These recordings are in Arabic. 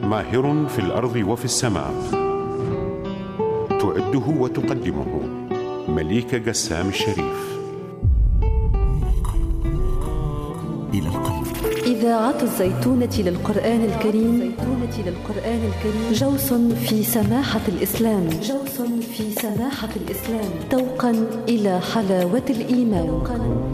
ماهر في الأرض وفي السماء. تؤده وتقدمه مليكة قسام الشريف. إلى القلب. إذاعة الزيتونة للقرآن الكريم، جوس في سماحة الإسلام، توقا إلى حلاوة الإيمان.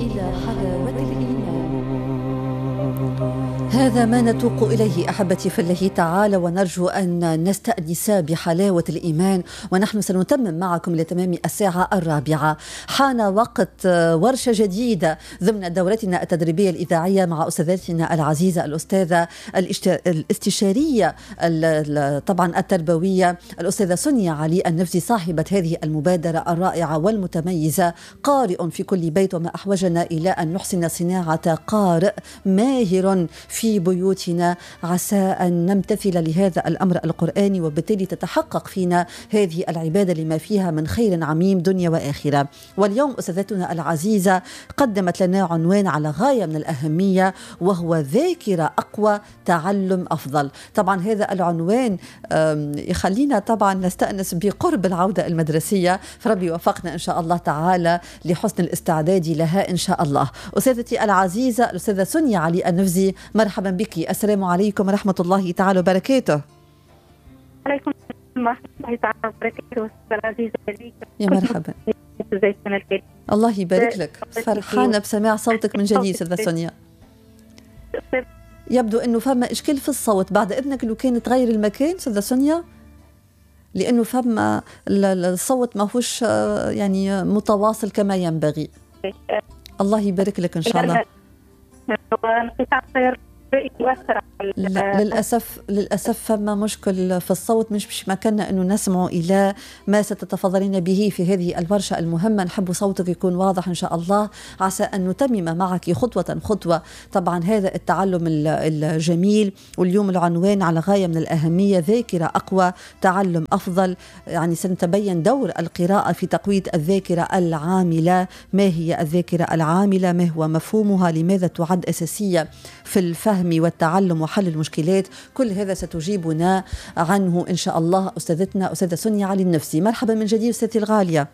هذا ما نتوق إليه أحبتي في الله تعالى، ونرجو أن نستأنس بحلاوة الإيمان، ونحن سنتمم معكم لتمام الساعة 4. حان وقت ورشة جديدة ضمن دورتنا التدريبية الإذاعية مع أستاذتنا العزيزة الأستاذة الاستشارية طبعا التربوية الأستاذة سونيا علي النفزي، صاحبة هذه المبادرة الرائعة والمتميزة. قارئ في كل بيت، وما أحوجنا إلى أن نحسن صناعة قارئ ماهر في بيوتنا، عسى أن نمتثل لهذا الأمر القرآني، وبالتالي تتحقق فينا هذه العبادة لما فيها من خير عميم دنيا وآخرة. واليوم أستاذتنا العزيزة قدمت لنا عنوان على غاية من الأهمية، وهو ذاكرة أقوى تعلم أفضل. طبعا هذا العنوان يخلينا طبعا نستأنس بقرب العودة المدرسية، فربي وفقنا إن شاء الله تعالى لحسن الاستعداد لها إن شاء الله. أستاذتي العزيزة الأستاذة سونيا علي النفزي، مرحبا بك. السلام عليكم ورحمة الله تعالى وبركاته. عليكم السلام ورحمة الله تعالى وبركاته. العزيزة يا مرحبا. الله يبارك لك، فرحانة بسماع صوتك من جديد أستاذة سونيا. يبدو أنه فما إشكال في الصوت، بعد إذنك لو كان تغير المكان أستاذة سونيا، لأنه فما الصوت ما هوش يعني متواصل كما ينبغي. الله يبارك لك إن شاء الله. للأسف فما مشكل في الصوت، مش مكاننا أنه نسمع إلى ما ستتفضلين به في هذه الورشة المهمة. نحب صوتك يكون واضح إن شاء الله، عسى أن نتمم معك خطوة خطوة طبعا هذا التعلم الجميل. واليوم العنوان على غاية من الأهمية، ذاكرة أقوى تعلم أفضل. يعني سنتبين دور القراءة في تقوية الذاكرة العاملة. ما هي الذاكرة العاملة؟ ما هو مفهومها؟ لماذا تعد أساسية في الفهم والتعلم وحل المشكلات؟ كل هذا ستجيبنا عنه إن شاء الله أستاذتنا أستاذة سونيا علي النفزي. مرحبا من جديد أستاذتي الغالية.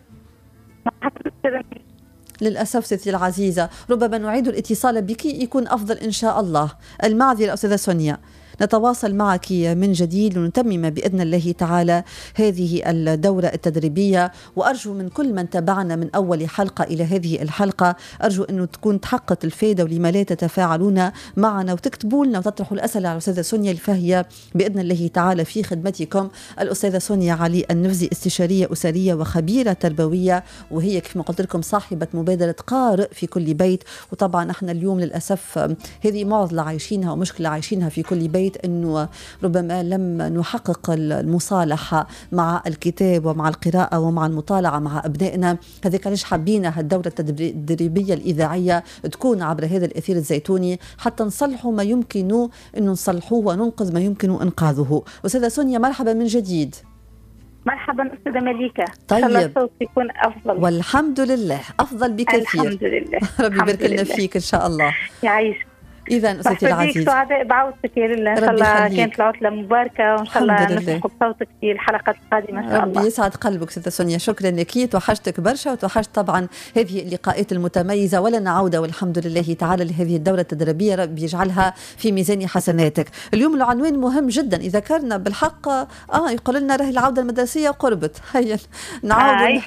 للأسف ستي العزيزة ربما نعيد الاتصال بك يكون أفضل إن شاء الله. المعذرة أستاذة سونيا، نتواصل معك من جديد ونتمم بإذن الله تعالى هذه الدورة التدريبية. وأرجو من كل من تابعنا من أول حلقة إلى هذه الحلقة، أرجو أنه تكون تحققت الفائدة، ولما لا تتفاعلون معنا وتكتبوا لنا وتطرحوا الأسئلة على الأستاذة سونيا، فهي بإذن الله تعالى في خدمتكم. الأستاذة سونيا علي النفزي استشارية أسرية وخبيرة تربوية، وهي كما قلت لكم صاحبة مبادرة قارئ في كل بيت. وطبعا احنا اليوم للأسف هذه معضلة عايشينها ومشكلة عايشينها في كل بيت، أنه ربما لم نحقق المصالحة مع الكتاب ومع القراءة ومع المطالعة مع أبنائنا. هذيك علاش حابين هالدورة التدريبية الإذاعية تكون عبر هذا الأثير الزيتوني، حتى نصلحوا ما يمكن أن نصلحوه وننقذ ما يمكن إنقاذه. أستاذة سونيا مرحبا من جديد. مرحبا أستاذة مليكة. طيب، إن شاء الله الصوت يكون أفضل. والحمد لله أفضل بكثير. الحمد لله. ربي يبارك لنا فيك إن شاء الله. يعيش. إذا أستاذتي العزيزة سعداء بعودتك يا لله، إن شاء الله كانت العطلة مباركة، وإن شاء الله نسمع صوتك في الحلقات القادمة إن شاء الله. ربي يسعد قلبك ستة سونيا، شكرا لك، توحشتك برشا وتوحشت طبعا هذه اللقاءات المتميزة، ولنا عودة والحمد لله تعالى لهذه الدورة التدريبية، ربي يجعلها في ميزان حسناتك. اليوم العنوان مهم جدا، إذا كان بالحق يقول لنا راهي العودة المدرسية قربت، هيا نعاود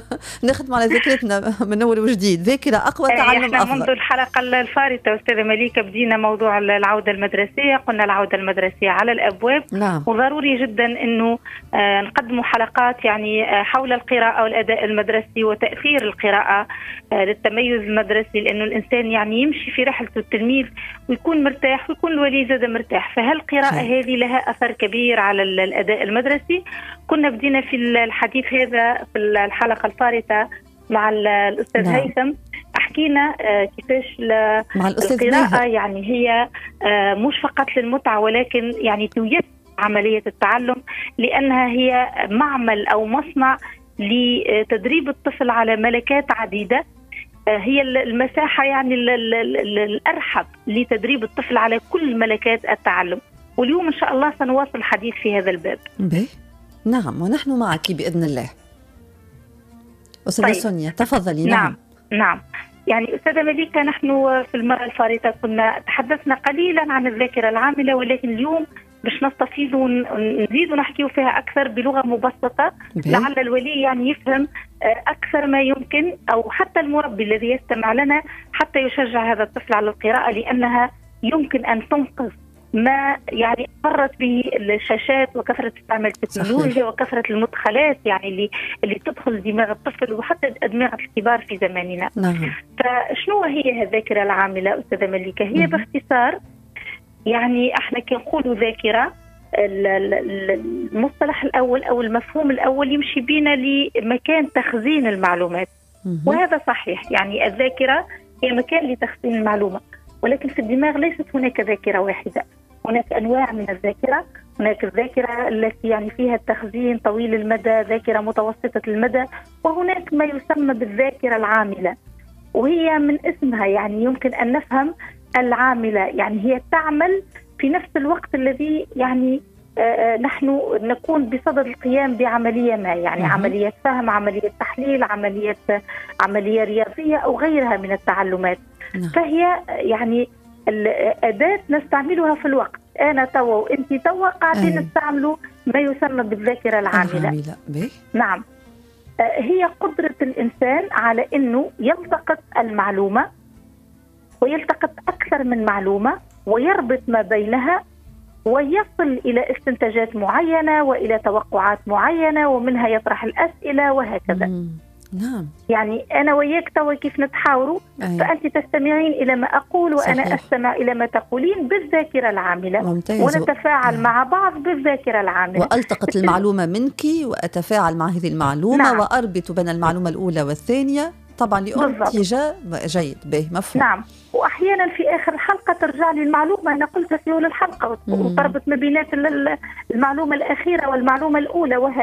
نخدم على ذاكرتنا من أول وجديد، ذاكرة أقوى تعلم أفضل. منذ الحلقة الفارطة أستاذة مليكة بدينا موضوع العودة المدرسية، قلنا العودة المدرسية على الأبواب. نعم. وضروري جدا أنه نقدم حلقات يعني حول القراءة والأداء المدرسي وتأثير القراءة للتميز المدرسي، لأنه الإنسان يعني يمشي في رحلته التلميذ ويكون مرتاح ويكون الولي زاد مرتاح، فهالقراءة هذه لها أثر كبير على الأداء المدرسي. كنا بدينا في الحديث هذا في الحلقة الفارطة مع الأستاذ نعم. هيثم، حكينا كيفاش مع القراءة يعني هي مش فقط للمتعة، ولكن يعني تيسر عملية التعلم، لأنها هي معمل أو مصنع لتدريب الطفل على ملكات عديدة. هي المساحة يعني الأرحب لتدريب الطفل على كل ملكات التعلم. واليوم إن شاء الله سنواصل الحديث في هذا الباب. نعم، ونحن معك بإذن الله. أستاذة سونيا تفضلي. نعم. يعني أستاذة مليكة، نحن في المرة الفارطة كنا تحدثنا قليلا عن الذاكرة العاملة، ولكن اليوم باش نستفيد ونزيد ونحكي فيها أكثر بلغة مبسطة لعل الولي يعني يفهم أكثر ما يمكن، أو حتى المربي الذي يستمع لنا حتى يشجع هذا الطفل على القراءة، لأنها يمكن أن تنقذ ما يعني مرت به الشاشات وكثرة استعمال التكنولوجيا وكثرة المدخلات يعني اللي تدخل دماغ الطفل وحتى أدمغة الكبار في زماننا. فشنو هي الذاكرة العاملة أستاذة مليكة؟ هي باختصار يعني احنا كي نقولوا ذاكرة، المصطلح الأول أو المفهوم الأول يمشي بينا لمكان تخزين المعلومات، وهذا صحيح. يعني الذاكرة هي مكان لتخزين المعلومة، ولكن في الدماغ ليست هناك ذاكرة واحدة، هناك أنواع من الذاكرة. هناك الذاكرة التي يعني فيها التخزين طويل المدى، ذاكرة متوسطة المدى، وهناك ما يسمى بالذاكرة العاملة، وهي من اسمها يعني يمكن أن نفهم العاملة، يعني هي تعمل في نفس الوقت الذي يعني نحن نكون بصدد القيام بعملية ما، يعني عملية فهم، عملية تحليل، عملية رياضية أو غيرها من التعلمات. فهي يعني الأداة نستعملها في الوقت، أنا توا وأنت توا قاعدين نستعملوا ما يسمى بالذاكرة العاملة. نعم، هي قدرة الإنسان على أنه يلتقط المعلومة ويلتقط أكثر من معلومة ويربط ما بينها ويصل إلى استنتاجات معينة وإلى توقعات معينة، ومنها يطرح الأسئلة وهكذا. نعم، يعني أنا وياك توا كيف نتحاوروا، فأنت تستمعين إلى ما أقول وأنا أستمع إلى ما تقولين بالذاكرة العاملة. ممتاز. ونتفاعل مع بعض بالذاكرة العاملة، وألتقط المعلومة منك وأتفاعل مع هذه المعلومة. وأربط بين المعلومة الأولى والثانية طبعا لأنتج جيد. به مفهوم. نعم، وأحيانا في آخر الحلقة ترجع لي المعلومة أنا قلتها في أول الحلقة وتربط ما بينات المعلومة الأخيرة والمعلومة الأولى